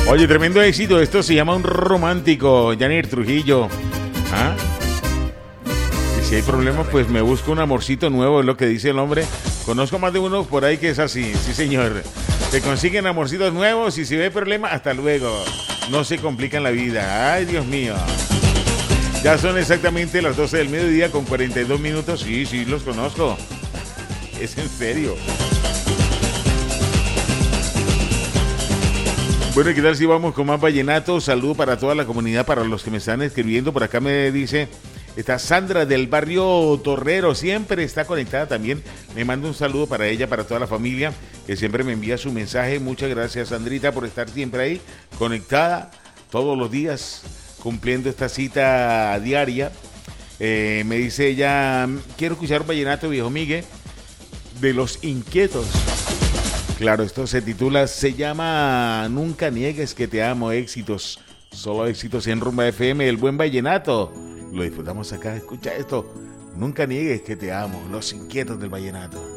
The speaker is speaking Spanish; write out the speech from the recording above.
Oye, tremendo éxito. Esto se llama Un Romántico, Janir Trujillo. ¿Ah? Y si hay problemas, pues me busco un amorcito nuevo, es lo que dice el hombre. Conozco más de uno por ahí que es así. Sí, señor. Se consiguen amorcitos nuevos y si ve problemas, hasta luego. No se complican la vida. Ay, Dios mío. Ya son exactamente las 12 del mediodía con 42 minutos. Sí, sí, los conozco. Es en serio. Bueno, ¿qué tal si vamos con más vallenato? Saludo para toda la comunidad, para los que me están escribiendo. Por acá me dice, está Sandra del barrio Torrero, siempre está conectada también. Me manda un saludo para ella, para toda la familia, que siempre me envía su mensaje. Muchas gracias, Sandrita, por estar siempre ahí, conectada todos los días, cumpliendo esta cita diaria. Me dice ella, quiero escuchar un vallenato, viejo Miguel, de Los Inquietos. Claro, esto se llama Nunca Niegues que te amo, éxitos, solo éxitos en Rumba FM, el buen vallenato. Lo disfrutamos acá, escucha esto, Nunca Niegues que te amo, Los Inquietos del vallenato.